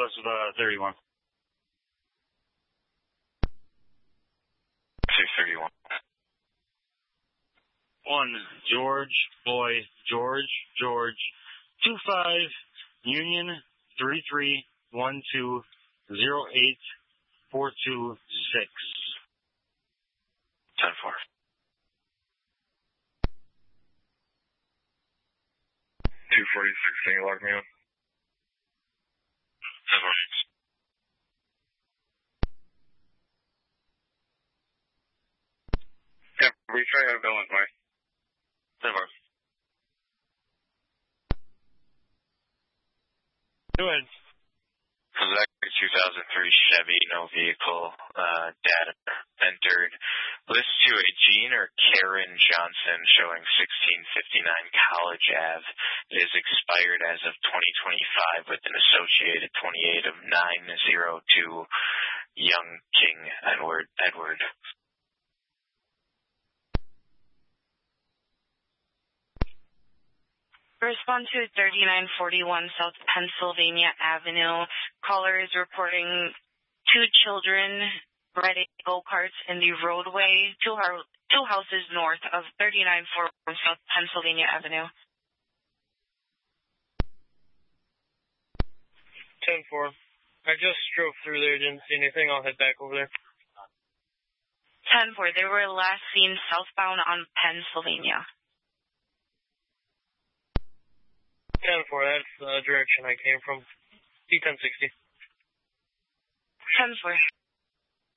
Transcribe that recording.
Southwest of 31. 231. 1 George Boy George 25 Union 3312 08426. 10-4. 246, can you log me on? 10-4. Yeah, we try to have Bill in way. 10-4. Go ahead. Zachary 2003 Chevy, no vehicle, data entered. List to a Gene or Karen Johnson showing 1659 College Ave. It is expired as of 2025 with an associated 28 of 902 Young King Edward. Respond to 3941 South Pennsylvania Avenue. Caller is reporting 2 children riding go-karts in the roadway, two houses north of 3941 South Pennsylvania Avenue. 10-4. I just drove through there, didn't see anything. I'll head back over there. 10-4. They were last seen southbound on Pennsylvania. 10-4, that's the direction I came from. D1060. 10-4.